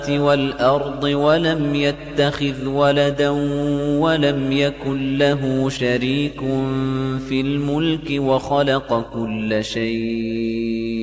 وَالْأَرْضِ وَلَمْ يَتَّخِذْ وَلَدًا وَلَمْ يَكُن لَّهُ شَرِيكٌ فِي الْمُلْكِ وَخَلَقَ كُلَّ شَيْءٍ